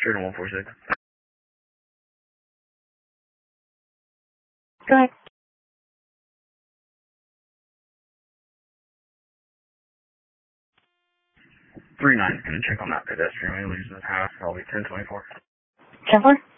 Sure, 146. Go ahead. 39's gonna check on that pedestrian when he leaves his house. I'll be 1024. 10-4?